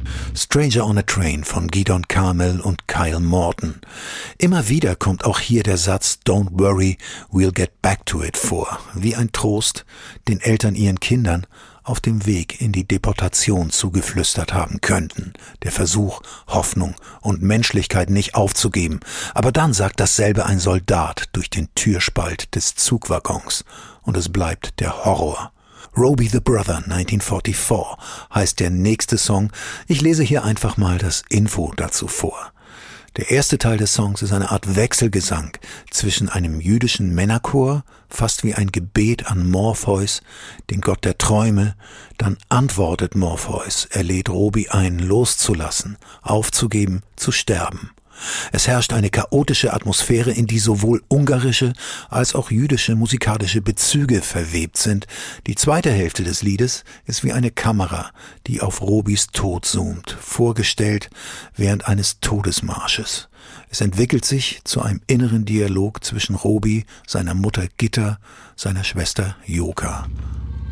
Stranger on a Train von Gidon Carmel und Kyle Morton. Immer wieder kommt auch hier der Satz Don't worry, we'll get back to it vor, wie ein Trost, den Eltern ihren Kindern auf dem Weg in die Deportation zugeflüstert haben könnten. Der Versuch, Hoffnung und Menschlichkeit nicht aufzugeben. Aber dann sagt dasselbe ein Soldat durch den Türspalt des Zugwaggons und es bleibt der Horror. Roby the Brother 1944 heißt der nächste Song. Ich lese hier einfach mal das Info dazu vor. Der erste Teil des Songs ist eine Art Wechselgesang zwischen einem jüdischen Männerchor, fast wie ein Gebet an Morpheus, den Gott der Träume. Dann antwortet Morpheus, er lädt Roby ein, loszulassen, aufzugeben, zu sterben. Es herrscht eine chaotische Atmosphäre, in die sowohl ungarische als auch jüdische musikalische Bezüge verwebt sind. Die zweite Hälfte des Liedes ist wie eine Kamera, die auf Robys Tod zoomt, vorgestellt während eines Todesmarsches. Es entwickelt sich zu einem inneren Dialog zwischen Roby, seiner Mutter Gitta, seiner Schwester Joka.